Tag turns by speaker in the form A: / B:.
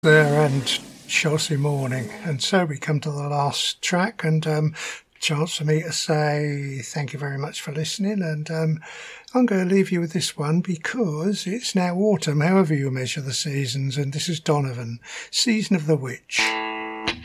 A: There and Chelsea Morning, and so we come to the last track, and chance for me to say thank you very much for listening, and I'm going to leave you with this one because it's now autumn, however you measure the seasons, and this is Donovan, Season of the Witch.